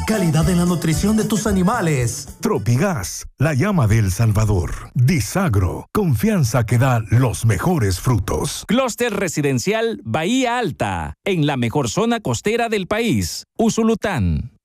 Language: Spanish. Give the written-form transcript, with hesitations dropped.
calidad en la nutrición de tus animales. Tropigas, la llama de El Salvador. Disagro, confianza que da los mejores frutos. Clúster residencial Bahía Alta, en la mejor zona costera del país, Usulután.